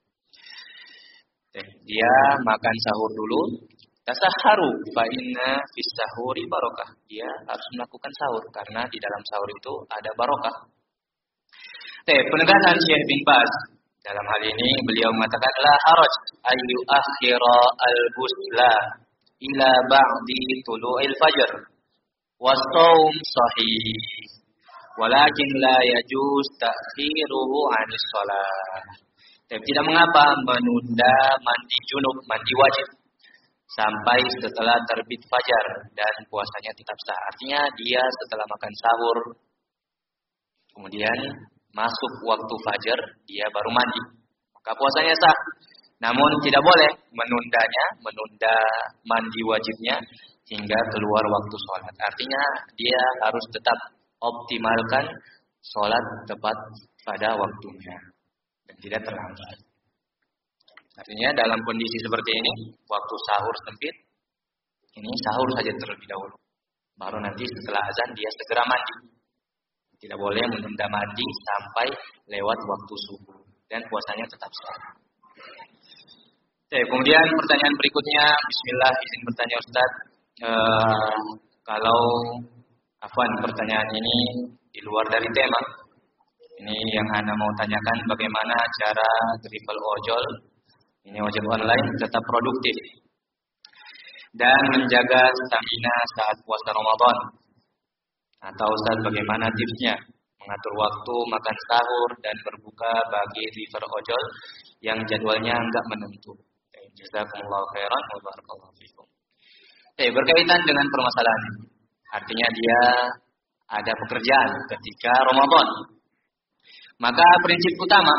Dia makan sahur dulu. Tasahharu fa inna fis sahuri barokah. Dia harus melakukan sahur karena di dalam sahur itu ada barokah. Penegasan Syekh bin Baz dalam hal ini beliau mengatakan la haraj ayu akhira al-busla ila ba'di tulu'il fajr was-shaum sahih walakin la yajuz ta'khiruhu 'anis shalah. Tidak mengapa menunda mandi junub, mandi wajib sampai setelah terbit fajar dan puasanya tetap sah. Artinya dia setelah makan sahur kemudian masuk waktu fajar dia baru mandi, maka puasanya sah. Namun tidak boleh menunda mandi wajibnya hingga keluar waktu sholat. Artinya dia harus tetap optimalkan sholat tepat pada waktunya dan tidak terlambat. Artinya dalam kondisi seperti ini, waktu sahur sempit, ini sahur saja terlebih dahulu. Baru nanti setelah azan dia segera mandi. Tidak boleh menunda mandi sampai lewat waktu subuh dan puasanya tetap sah. Kemudian pertanyaan berikutnya, bismillah, izin bertanya Ustaz. Kalau pertanyaan ini di luar dari tema. Ini yang Anda mau tanyakan bagaimana cara travel ojol, ini ojol online tetap produktif dan menjaga stamina saat puasa Ramadan. Atau Ustaz bagaimana tipsnya mengatur waktu makan sahur dan berbuka bagi driver ojol yang jadwalnya enggak menentu. Jazakumullahu khairan wa barakallahu fikum. Berkaitan dengan permasalahan ini. Artinya dia ada pekerjaan ketika Ramadan. Maka prinsip utama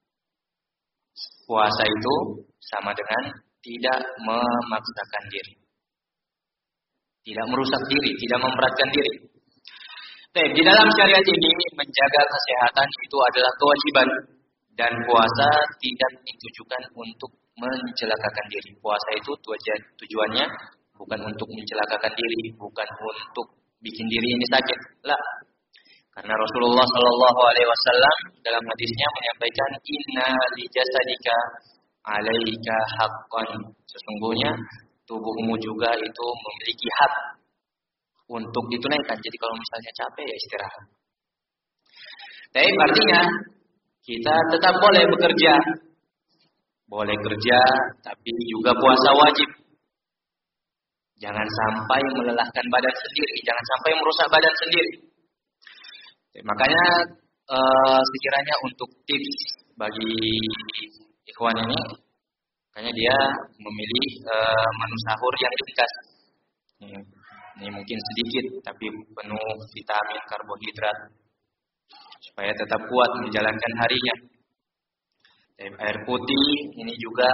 puasa itu sama dengan tidak memaksakan diri. Tidak merusak diri, tidak memberatkan diri. Di dalam syariat ini menjaga kesehatan itu adalah kewajiban dan puasa tidak ditujukan untuk mencelakakan diri. Puasa itu tujuannya bukan untuk mencelakakan diri, bukan untuk bikin diri ini sakit. Lah. Karena Rasulullah Shallallahu Alaihi Wasallam dalam hadisnya menyampaikan inna li jasadika alaika haqqan. Sesungguhnya tubuhmu juga itu memiliki hak untuk ditunaikan. Jadi kalau misalnya capek ya istirahat. Tapi artinya kita tetap boleh bekerja. Boleh kerja tapi juga puasa wajib. Jangan sampai melelahkan badan sendiri, jangan sampai merusak badan sendiri. Makanya sekiranya untuk tips bagi ikhwan ini, makanya dia memilih menu sahur yang ringkas. Ini mungkin sedikit tapi penuh vitamin, karbohidrat supaya tetap kuat menjalankan harinya. Air putih ini juga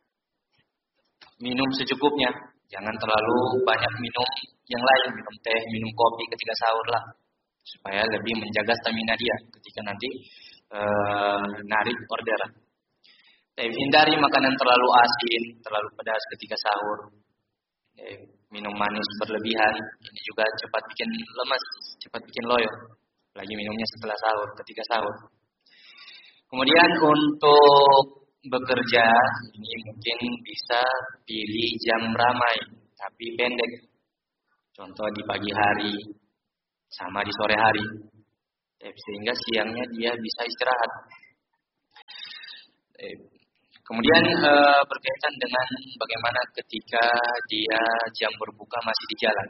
minum secukupnya. Jangan terlalu banyak minum yang lain, minum teh, minum kopi ketika sahur lah. Supaya lebih menjaga stamina dia ketika nanti narik orderan. Hindari makanan terlalu asin, terlalu pedas ketika sahur. Minum manis berlebihan, ini juga cepat bikin lemas, cepat bikin loyo. Lagi minumnya setelah sahur, ketika sahur. Kemudian untuk bekerja ini mungkin bisa pilih jam ramai tapi pendek. Contoh di pagi hari sama di sore hari. Sehingga siangnya dia bisa istirahat. Kemudian berkaitan dengan bagaimana ketika dia jam berbuka masih di jalan.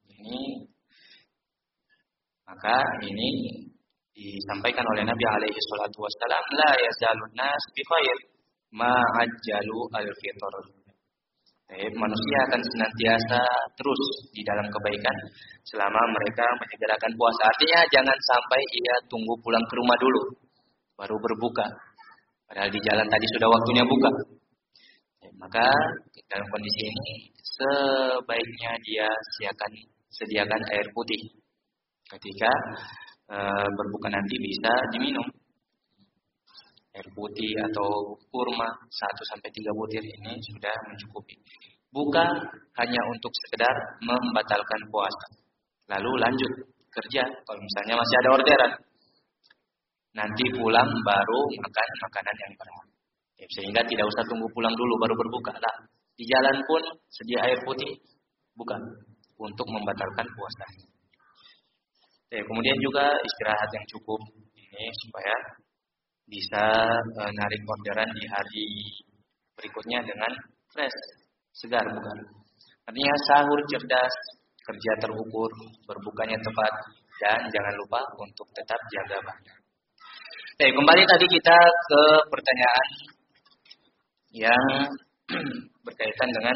Maka ini disampaikan oleh Nabi alaihi salatu wassalam, la yazalun nas bi khair ma ajjalu al-fitr. Manusia akan senantiasa terus di dalam kebaikan selama mereka menyegerakan puasa. Artinya jangan sampai ia tunggu pulang ke rumah dulu baru berbuka. Padahal di jalan tadi sudah waktunya buka. Maka dalam kondisi ini sebaiknya dia sediakan air putih. Ketika berbuka nanti bisa diminum. Air putih atau kurma 1-3 butir ini sudah mencukupi. Bukan hanya untuk sekedar membatalkan puasa. Lalu lanjut kerja kalau misalnya masih ada orderan. Nanti pulang baru makan makanan yang berat. Sehingga tidak usah tunggu pulang dulu baru berbuka. Lah, di jalan pun sedia air putih bukan untuk membatalkan puasa. Kemudian juga istirahat yang cukup ini supaya bisa narik orderan di hari berikutnya dengan fresh, segar bukan. Artinya sahur cerdas, kerja terukur, berbukanya tepat, dan jangan lupa untuk tetap jaga badan. Kembali tadi kita ke pertanyaan yang berkaitan dengan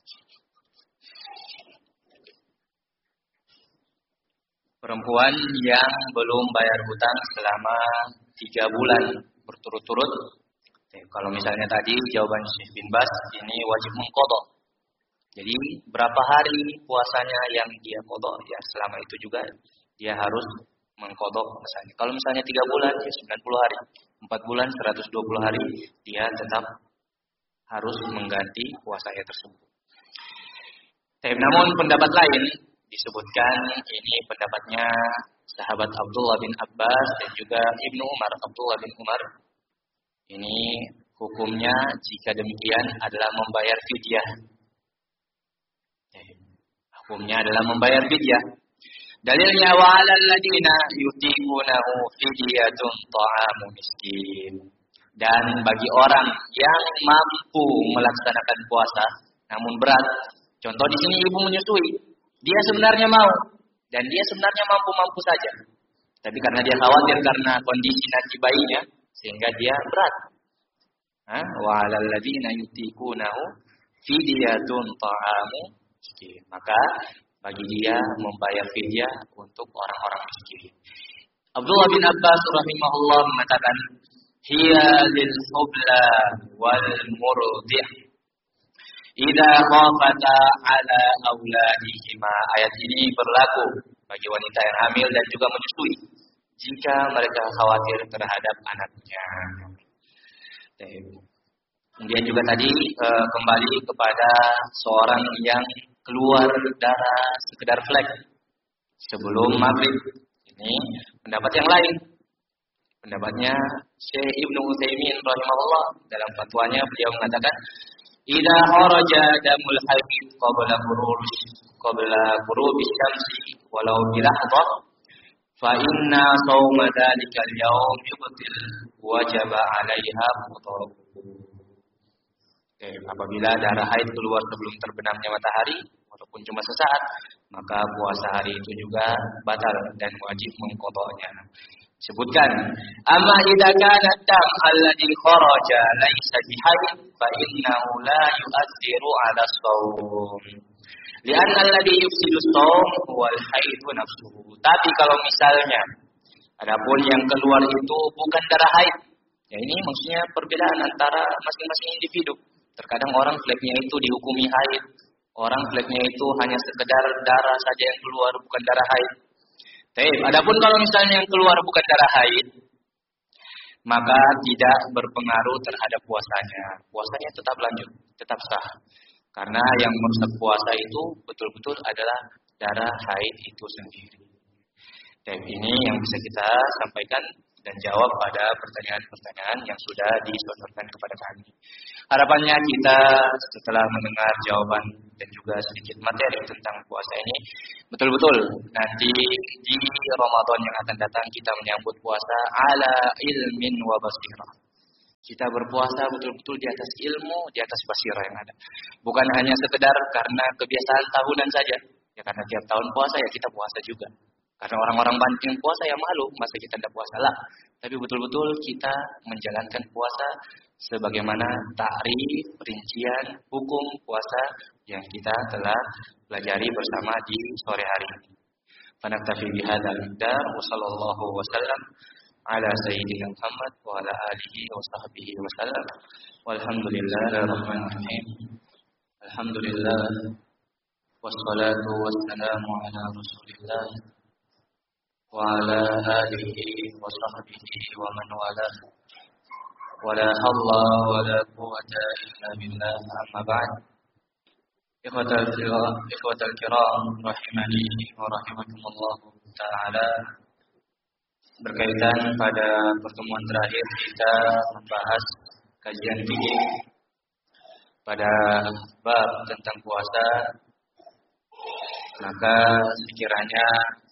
perempuan yang belum bayar hutang selama 3 bulan berturut-turut. Kalau misalnya tadi jawaban Syekh bin Bas ini wajib mengqadha. Jadi berapa hari puasanya yang dia qadha, ya selama itu juga dia harus mengqadha puasanya. Kalau misalnya 3 bulan ya 90 hari, 4 bulan 120 hari dia tetap harus mengganti puasanya tersebut. Namun pendapat lain disebutkan ini pendapatnya sahabat Abdullah bin Abbas dan juga Ibnu Umar, Abdullah bin Umar. Ini hukumnya jika demikian adalah membayar fidyah. Hukumnya adalah membayar fidyah. Dalilnya wa 'alal ladina yutiqunahu fidyatun ta'amu miskin. Dan bagi orang yang mampu melaksanakan puasa namun berat. Contoh di sini ibu menyusui. Dia sebenarnya mau dan dia sebenarnya mampu-mampu saja. Tapi karena dia khawatir karena kondisi nanti bayinya sehingga dia berat. Wa 'alal ladzina yutiqunahu fidyatun ta'amu miskin. Maka bagi dia membayar fidyah untuk orang-orang miskin. Abdullah bin Abbas rahimahullah mengatakan hiya lil hubla wal murdih idza khafata ala auladihima. Ayat ini berlaku bagi wanita yang hamil dan juga menyusui jika mereka khawatir terhadap anaknya. Kemudian juga tadi kembali kepada seorang yang keluar darah sekedar flek sebelum maghrib. Ini pendapat yang lain. Pendapatnya Syekh Ibnu Utsaimin rahimahullah dalam fatwanya beliau mengatakan idza kharaja damul haid qabla ghurubi syamsi walau bi lahdhah fa inna shauma dzalika al-yawm yubtil wajaba 'alaiha qada'u. Apabila darah haid keluar sebelum terbenamnya matahari walaupun cuma sesaat, maka puasa hari itu juga batal dan wajib mengqadanya. Sebutkan amma idza kana dam alladhi kharaja laysa bihayd fa innahu la yu'athiru 'ala shaum li'anna alladhi yufsidu shaum huwa al-hayd nafsuhu. Tapi kalau misalnya adapun yang keluar itu bukan darah haid, ya ini maksudnya perbedaan antara masing-masing individu. Terkadang orang fleknya itu dihukumi haid, orang fleknya itu hanya sekedar darah saja yang keluar bukan darah haid. Adapun kalau misalnya yang keluar bukan darah haid, maka tidak berpengaruh terhadap puasanya. Puasanya tetap lanjut, tetap sah. Karena yang merusak puasa itu betul-betul adalah darah haid itu sendiri. Ini yang bisa kita sampaikan dan jawab pada pertanyaan-pertanyaan yang sudah disodorkan kepada kami. Harapannya kita setelah mendengar jawaban dan juga sedikit materi tentang puasa ini, betul-betul nanti di Ramadan yang akan datang kita menyambut puasa ala ilmin wa basirah. Kita berpuasa betul-betul di atas ilmu, di atas basirah yang ada. Bukan hanya sekedar karena kebiasaan tahunan saja. Ya karena tiap tahun puasa ya kita puasa juga. Karena orang-orang banting puasa ya malu, masa kita tidak puasa lah. Tapi betul-betul kita menjalankan puasa sebagaimana ta'rif, rincian, hukum puasa yang kita telah pelajari bersama di sore hari ini. Fanaktafi bihadzal miqdar wa sallallahu wasallam ala sayyidina Muhammad wa ala alihi wa sahbihi wa sallam. Walhamdulillahirrahmanirrahim. Alhamdulillah wassalatu wassalamu ala Rasulillah wa ala alihi wa sahbihi wa man walah. Wala hawla wala quwwata illa billah, amma ba'd. Ikhwatal kiram rahimani wa rahimakumullah ta'ala. Berkaitan pada pertemuan terakhir kita membahas kajian fikih pada bab tentang puasa, maka sekiranya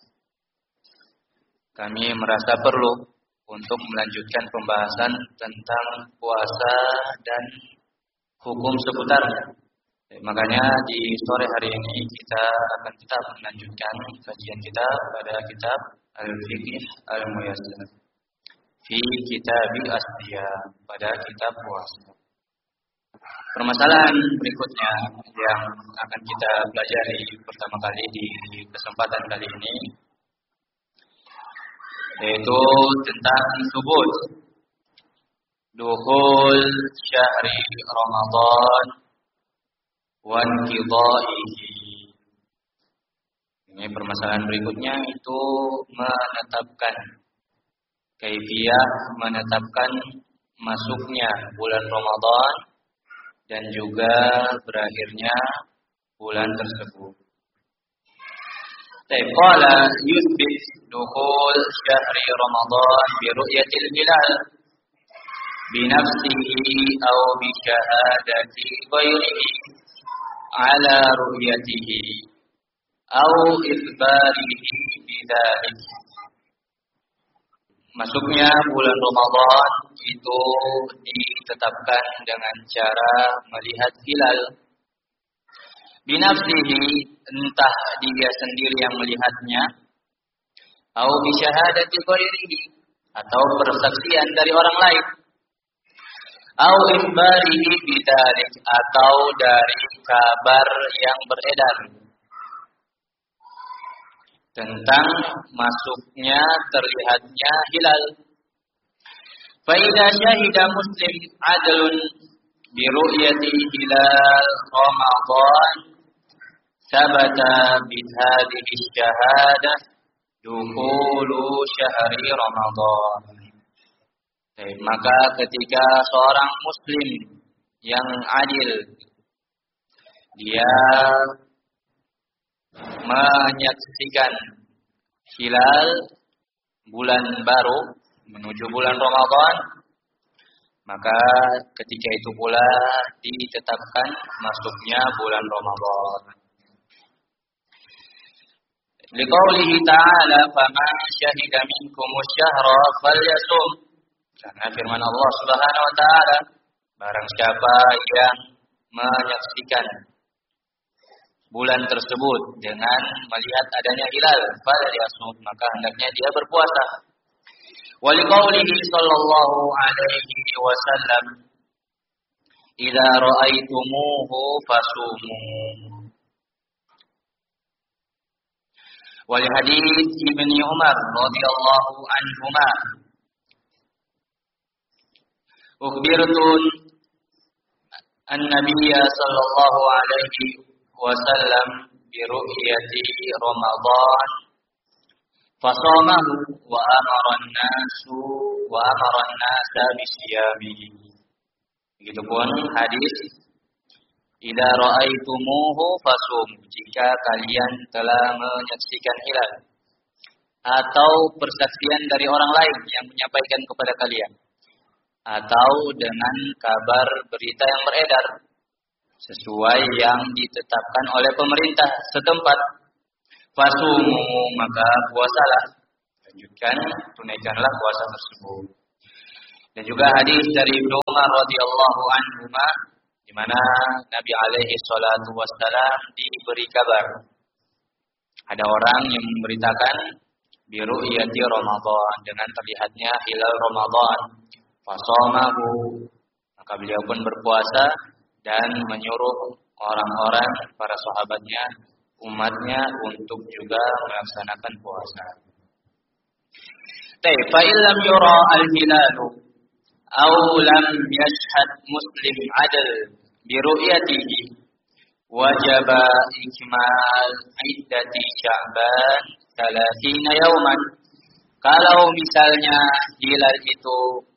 kami merasa perlu untuk melanjutkan pembahasan tentang puasa dan hukum seputarnya. Makanya di sore hari ini kita akan tetap melanjutkan kajian kita pada kitab Al-Fiqh Al-Muyassar fi Kitab As-Siyam, pada kitab puasa. Permasalahan berikutnya yang akan kita pelajari pertama kali di kesempatan kali ini yaitu tentang subut dukhul syahri Ramadan wa inqidha'ihi. Ini permasalahan berikutnya itu menetapkan kaifiyah, menetapkan masuknya bulan Ramadan dan juga berakhirnya bulan tersebut. Qala yuthbit dukhul syahri Ramadan bi ru'yatil hilal bi nafsihi aw bi syahadati ghairihi ala ru'yatihi aw ikhbarihi bidzalik. Masuknya bulan Ramadan itu ditetapkan dengan cara melihat hilal. Binafsihi, entah dia sendiri yang melihatnya, atau bisyahadati ghairihi, atau persaksian dari orang lain, atau ikhbarihi bidzalik, atau dari kabar yang beredar tentang masuknya terlihatnya hilal. Fa idza syahida muslim adlun bi ru'yati hilal Ramadan sabata bi hadhihi syahadah dukhulu syahri Ramadan. Maka ketika seorang muslim yang adil dia menyaksikan hilal bulan baru menuju bulan Ramadan, maka ketika itu pula ditetapkan masuknya bulan Ramadan. Liqaulihi ta'ala faman syahida minkumus syahra falyasum. Karena firman Allah Subhanahu wa taala, barang siapa yang menyaksikan bulan tersebut dengan melihat adanya hilal, falyasum, maka hendaknya dia berpuasa. Wa liqaulihi sallallahu alaihi wasallam, idza ra'aitumuhu fasumu. Wa li hadits Ibnu Umar radhiyallahu anhuma, ukhbirtu an-nabiyya sallallahu alaihi wasallam bi ru'yati Ramadan fasamahu wa amara an-nasa bisiyamihi. Begitupun hadis idza ra'aitumuhu fasum, jika kalian telah menyaksikan hilal atau persaksian dari orang lain yang menyampaikan kepada kalian, atau dengan kabar berita yang beredar sesuai yang ditetapkan oleh pemerintah setempat, fasumu, maka puasalah, lanjutkan, tunaikanlah puasa tersebut. Dan juga hadis dari Ibnu Umar radhiyallahu anhu di mana Nabi alaihi salatu wassalam diberi kabar. Ada orang yang memberitakan biru'yati Ramadan, dengan terlihatnya hilal Ramadan. Fasamahu, maka beliau pun berpuasa dan menyuruh orang-orang, para sahabatnya, umatnya untuk juga melaksanakan puasa. Fa illam yura al-hilalu aw lam yashhad muslim adl bi ru'yatihi wajaba ikmal iddati Sya'ban 30 yauman. Kalau misalnya hilal itu